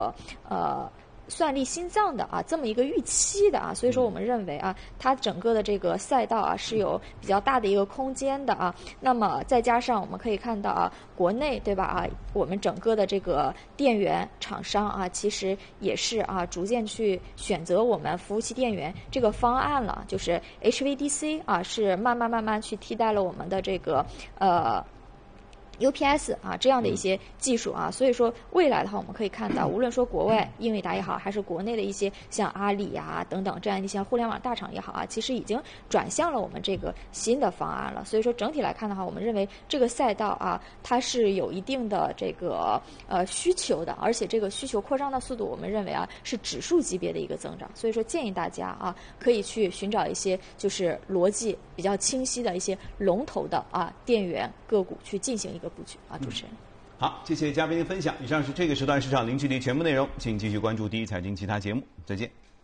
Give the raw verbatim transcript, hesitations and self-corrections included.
呃。算力心脏的啊这么一个预期的啊，所以说我们认为啊，它整个的这个赛道啊是有比较大的一个空间的啊。那么再加上我们可以看到啊，国内对吧啊，我们整个的这个电源厂商啊，其实也是啊逐渐去选择我们服务器电源这个方案了，就是 H V D C 啊是慢慢慢慢去替代了我们的这个呃。U P S 啊，这样的一些技术啊，所以说未来的话，我们可以看到，无论说国外英伟达也好，还是国内的一些像阿里啊等等这样一些互联网大厂也好啊，其实已经转向了我们这个新的方案了。所以说整体来看的话，我们认为这个赛道啊，它是有一定的这个呃需求的，而且这个需求扩张的速度，我们认为啊是指数级别的一个增长。所以说建议大家啊，可以去寻找一些就是逻辑比较清晰的一些龙头的啊电源个股去进行一个布局啊，主持人。 好，谢谢嘉宾的分享。以上是这个时段市场零距离全部内容，请继续关注第一财经其他节目，再见。